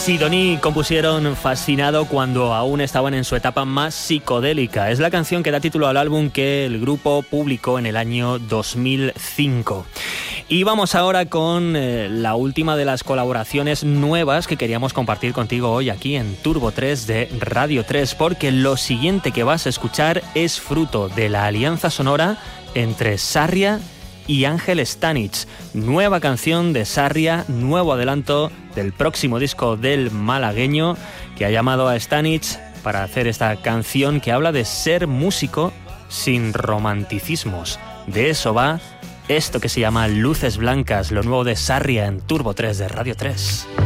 Sidoní compusieron Fascinado cuando aún estaban en su etapa más psicodélica. Es la canción que da título al álbum que el grupo publicó en el año 2005. Y vamos ahora con la última de las colaboraciones nuevas que queríamos compartir contigo hoy aquí en Turbo 3 de Radio 3, porque lo siguiente que vas a escuchar es fruto de la alianza sonora entre Sarria y Ángel Stanich. Nueva canción de Sarria, nuevo adelanto del próximo disco del malagueño, que ha llamado a Stanich para hacer esta canción que habla de ser músico sin romanticismos. De eso va esto que se llama Luces Blancas, lo nuevo de Sarria en Turbo 3 de Radio 3.